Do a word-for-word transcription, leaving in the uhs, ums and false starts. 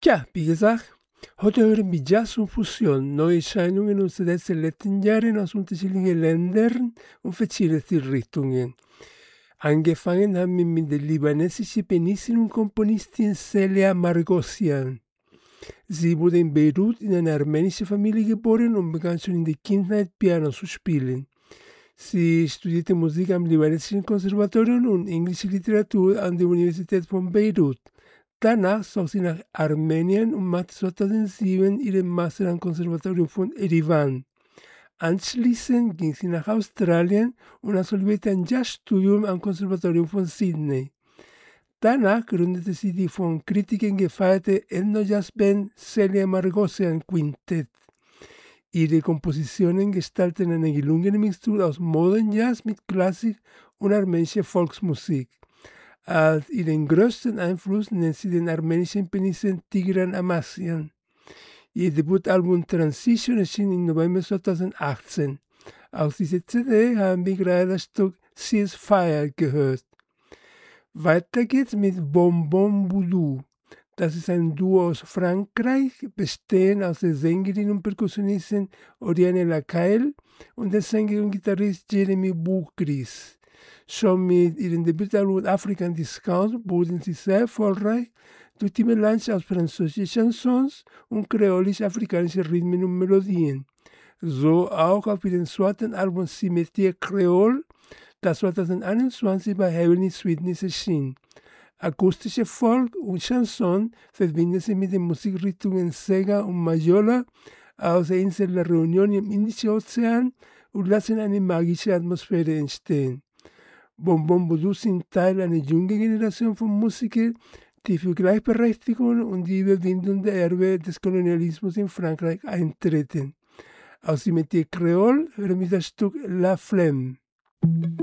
Tja, wie gesagt, heute hören wir Jazz und Fusion, Neuerscheinungen aus den letzten Jahren aus unterschiedlichen Ländern und verschiedenen Richtungen. Angefangen haben wir mit der libanesischen Pianistin und Komponistin Celia Margossian. Sie wurde in Beirut in einer armenischen Familie geboren und begann schon in der Kindheit Piano zu spielen. Sie studierte Musik am libanesischen Konservatorium und englische Literatur an der Universität von Beirut. Danach zog sie nach Armenien und machte zweitausendsieben ihren Master am Konservatorium von Erivan. Anschließend ging sie nach Australien und absolvierte ein Jazzstudium am Konservatorium von Sydney. Danach gründete sie die von Kritikern gefeierte Ethno-Jazz-Band Celia Margossian Quintett. Ihre Kompositionen gestalten eine gelungene Mixtur aus Modern Jazz mit Klassik und armenischer Volksmusik. Als ihren größten Einfluss nennt sie den armenischen Pianisten Tigran Amassian. Ihr Debütalbum Transition erschien im November zweitausendachtzehn. Aus dieser C D haben wir gerade das Stück Ceasefire gehört. Weiter geht's mit Bom Bom Boudou. Das ist ein Duo aus Frankreich, bestehend aus der Sängerin und Perkussionistin Oriane Lacaille und der Sänger und Gitarrist Jeremy Bougris. Schon mit ihrem Debütalbum African Discount wurden sie sehr erfolgreich durch die Melange aus französischen Chansons und kreolisch-afrikanischen Rhythmen und Melodien. So auch auf ihrem zweiten Album Cimetière Creole, das zweitausendeinundzwanzig bei Heavenly Sweetness erschien. Akustische Folk und Chanson verbinden sie mit den Musikrichtungen Sega und Majola aus der Insel La Réunion im Indischen Ozean und lassen eine magische Atmosphäre entstehen. Bom Bom Boudou sind Teil einer jungen Generation von Musikern, die für Gleichberechtigung und die Überwindung der Erbe des Kolonialismus in Frankreich eintreten. Aus Cimetière Creole hören wir das Stück La Flemme.